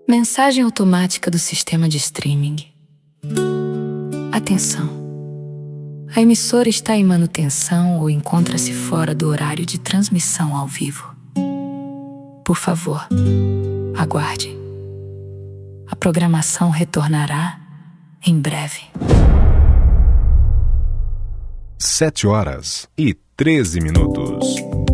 Mensagem automática do sistema de streaming. Atenção! A emissora está em manutenção ou encontra-se fora do horário de transmissão ao vivo. Por favor, aguarde. A programação retornará em breve. 7h13.